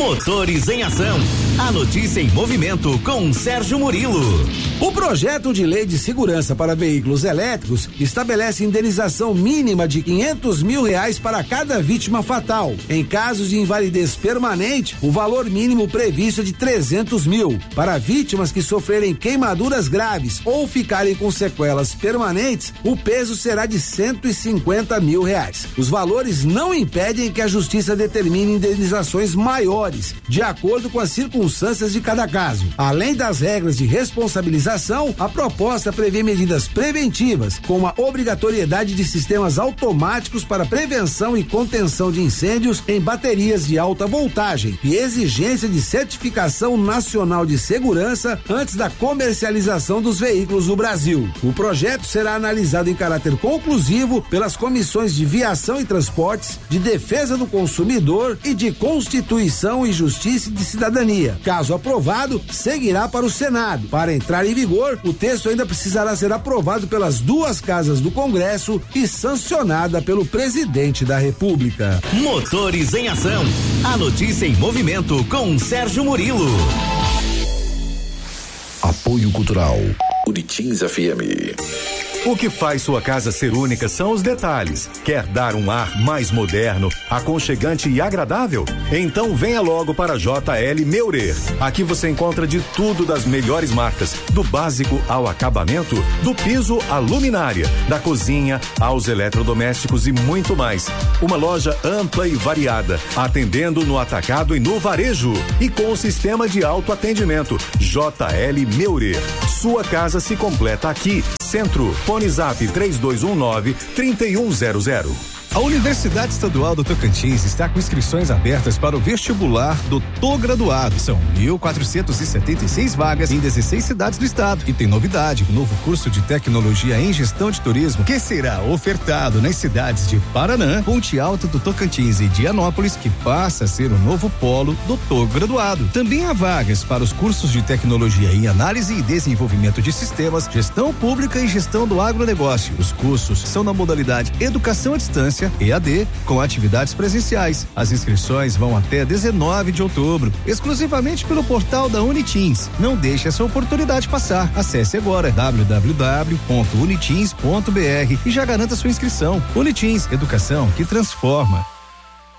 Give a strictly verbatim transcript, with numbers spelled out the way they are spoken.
Motores em Ação. A notícia em movimento com Sérgio Murilo. O projeto de lei de segurança para veículos elétricos estabelece indenização mínima de quinhentos mil reais para cada vítima fatal. Em casos de invalidez permanente, o valor mínimo previsto é de trezentos mil. Para vítimas que sofrerem queimaduras graves ou ficarem com sequelas permanentes, o peso será de cento e cinquenta mil reais. Os valores não impedem que a justiça determine indenizações maiores, de acordo com as circunstâncias de cada caso. Além das regras de responsabilização, a proposta prevê medidas preventivas, como a obrigatoriedade de sistemas automáticos para prevenção e contenção de incêndios em baterias de alta voltagem e exigência de certificação nacional de segurança antes da comercialização dos veículos no Brasil. O projeto será analisado em caráter conclusivo pelas comissões de Viação e Transportes, de Defesa do Consumidor e de Constituição e Justiça e de Cidadania. Caso aprovado, seguirá para o Senado. Para entrar em vigor, o texto ainda precisará ser aprovado pelas duas casas do Congresso e sancionada pelo presidente da República. Motores em Ação. A notícia em movimento com Sérgio Murilo. Apoio Cultural Unitins F M. O que faz sua casa ser única são os detalhes. Quer dar um ar mais moderno, aconchegante e agradável? Então venha logo para J L Meurer. Aqui você encontra de tudo das melhores marcas, do básico ao acabamento, do piso à luminária, da cozinha aos eletrodomésticos e muito mais. Uma loja ampla e variada, atendendo no atacado e no varejo e com o sistema de autoatendimento. J L Meurer. Sua casa se completa aqui. Centro, Fone Zap três dois um nove, três um zero zero. A Universidade Estadual do Tocantins está com inscrições abertas para o vestibular do Tô Graduado. São mil quatrocentas e setenta e seis vagas em dezesseis cidades do estado. E tem novidade, o novo curso de tecnologia em gestão de turismo, que será ofertado nas cidades de Paranã, Ponte Alta do Tocantins e Dianópolis, que passa a ser o novo polo do Tô Graduado. Também há vagas para os cursos de tecnologia em análise e desenvolvimento de sistemas, gestão pública e gestão do agronegócio. Os cursos são na modalidade educação à distância, E A D, com atividades presenciais. As inscrições vão até dezenove de outubro, exclusivamente pelo portal da Unitins. Não deixe essa oportunidade passar. Acesse agora w w w ponto unitins ponto b r e já garanta sua inscrição. Unitins, educação que transforma.